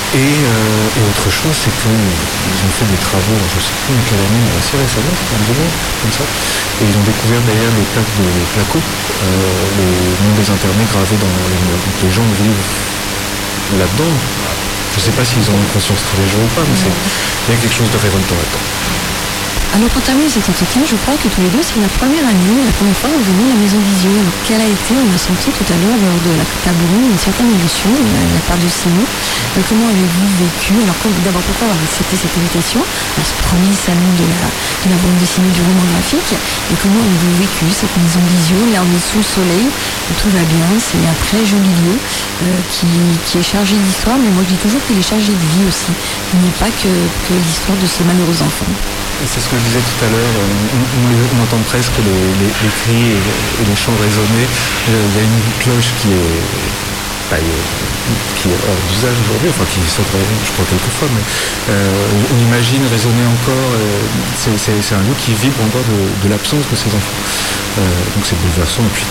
Et autre chose, c'est qu'ils ont fait des travaux, je ne sais plus en quelle année, mais assez récemment, en 2000, comme ça, et ils ont découvert derrière les plaques de placo, les noms des internés gravés dans les murs. Donc les gens vivent là-dedans. Je ne sais pas s'ils ont une conscience tous les jours ou pas, mais il y a quelque chose de révoltant là-dedans. Alors pour terminer cet entretien, je crois que tous les deux, c'est la première année, la première fois que vous venez à la Maison Visio. Alors quelle a été, on a senti tout à l'heure lors de la table ronde, une certaine émotion de la part de Simon. Comment avez-vous vécu? Alors d'abord, pourquoi avoir accepté cette invitation à ce premier salon de la bande dessinée du roman graphique? Et comment avez-vous vécu cette Maison Visio? Là on est sous le soleil, tout va bien, c'est un très joli lieu qui est chargé d'histoire, mais moi je dis toujours qu'il est chargé de vie aussi. Il n'y a pas que l'histoire de ces malheureux enfants. C'est ce que je disais tout à l'heure, on entend presque les cris et les chants résonner. Il y a une cloche qui est hors d'usage aujourd'hui, enfin qui sonnerait, je crois, quelquefois, mais on imagine résonner encore. C'est un lieu qui vibre encore de l'absence de ces enfants. Donc c'est bouleversant, et puis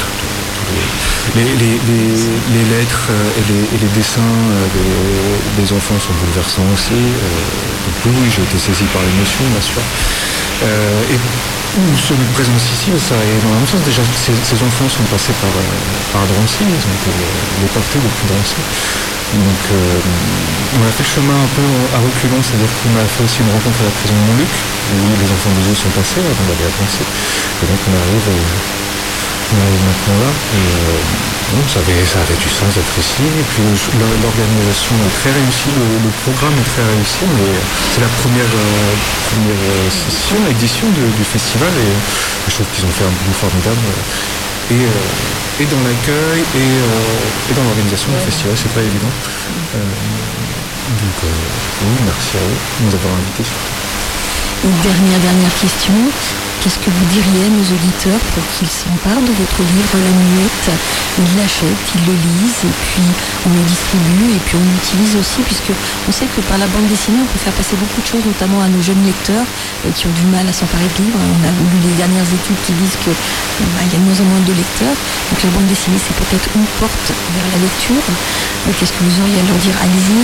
les lettres et les dessins des enfants sont bouleversants aussi. Donc oui, j'ai été saisi par l'émotion, bien sûr. Et sur notre présence ici, ça a énormément de sens. Déjà, ces enfants sont passés par Drancy, ils ont été déportés depuis Drancy. Donc on a fait le chemin un peu à reculons, c'est-à-dire qu'on a fait aussi une rencontre à la prison de Montluc, où les enfants des eaux sont passés avant d'aller à Drancy. Et donc on arrive maintenant là. Donc ça avait du sens d'être ici. Et puis l'organisation est très réussie, le programme est très réussi. Mais c'est la première édition du festival, et je trouve qu'ils ont fait un boulot formidable. Et dans l'accueil et dans l'organisation du festival, c'est pas évident. Donc oui, merci à eux de nous avoir invités. Une dernière question. Qu'est-ce que vous diriez à nos auditeurs pour qu'ils s'emparent de votre livre La Muette? Ils l'achètent, ils le lisent, et puis on le distribue, et puis on l'utilise aussi, puisque on sait que par la bande dessinée, on peut faire passer beaucoup de choses, notamment à nos jeunes lecteurs qui ont du mal à s'emparer de livres. On a lu les dernières études qui disent qu'il y a de moins en moins de lecteurs. Donc la bande dessinée, c'est peut-être une porte vers la lecture. Qu'est-ce que vous auriez à leur dire? Allez-y.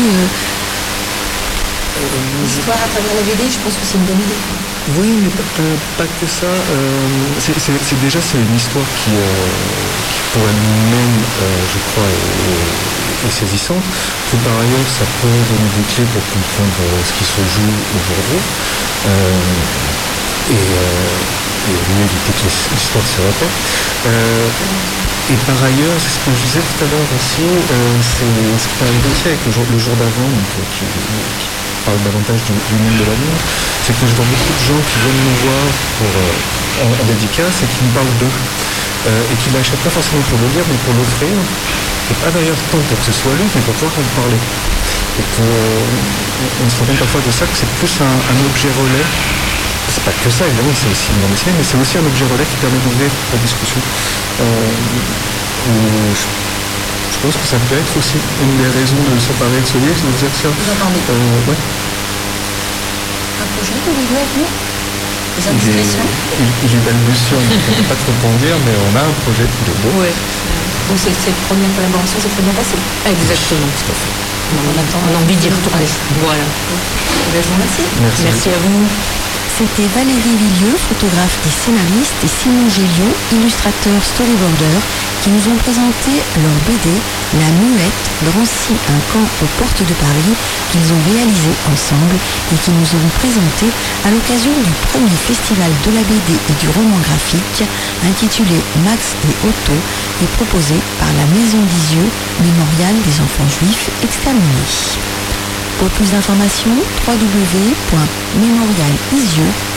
L'histoire à travers la BD, je pense que c'est une bonne idée. Oui, mais pas que ça. C'est une histoire qui pour elle-même, je crois, est saisissante. Puis par ailleurs, ça peut donner des clés pour comprendre ce qui se joue aujourd'hui. Et mieux éviter que l'histoire se répète. Et par ailleurs, c'est ce que je disais tout à l'heure aussi, c'est ce qui est arrivé aussi avec le jour d'avant, qui parle davantage du monde de l'amour, c'est que je vois beaucoup de gens qui viennent me voir en dédicace et qui me parlent d'eux. Et qui ne l'achètent pas forcément pour le lire, mais pour l'offrir. Et pas d'ailleurs tant pour que ce soit lu, mais pour pouvoir en parler. Et qu'on se rend compte parfois de ça, que c'est plus un objet relais. C'est pas que ça, évidemment, c'est aussi une bande dessinée, mais c'est aussi un objet relais qui permet d'ouvrir la discussion. Je pense que ça peut être aussi une des raisons de s'emparer de ce livre, c'est de dire ça. Vous entendez? Ouais. Un projet que vous voulez venir? Des indiscrétions? Il est balbutiant, on ne peut pas trop en dire, mais on a un projet tous les deux. Oui. Donc cette première collaboration s'est très bien passée. Exactement. Tout à fait. On a envie d'y retourner. Voilà. Je vous remercie. Merci à vous. C'était Valérie Villieu, photographe et scénariste, et Simon Géliot, illustrateur storyboarder, qui nous ont présenté leur BD La Muette, Drancy, un camp aux portes de Paris, qu'ils ont réalisé ensemble et qui nous ont présenté à l'occasion du premier festival de la BD et du roman graphique intitulé Max et Otto et proposé par la Maison Lisieux, mémorial des enfants juifs exterminés. Pour plus d'informations, www.mémoriallisieux.fr